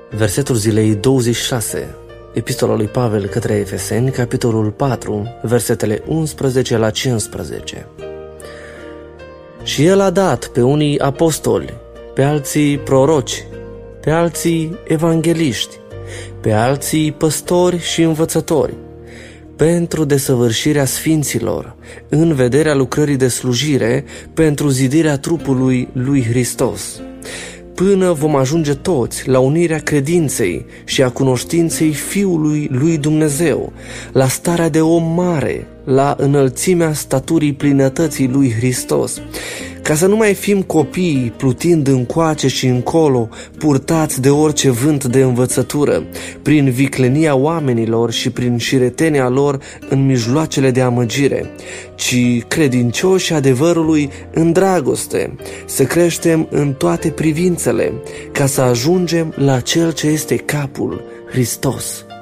Versetul zilei 26, Epistola lui Pavel către Efeseni, capitolul 4, versetele 11 la 15. Și el a dat pe unii apostoli, pe alții proroci, pe alții evangeliști, pe alții păstori și învățători, pentru desăvârșirea sfinților, în vederea lucrării de slujire, pentru zidirea trupului lui Hristos, până vom ajunge toți la unirea credinței și a cunoștinței Fiului lui Dumnezeu, la starea de om mare, la înălțimea staturii plinătății lui Hristos, ca să nu mai fim copii plutind încoace și încolo, purtați de orice vânt de învățătură, prin viclenia oamenilor și prin șiretenia lor în mijloacele de amăgire, ci credincioși adevărului în dragoste, să creștem în toate privințele, ca să ajungem la Cel ce este capul, Hristos.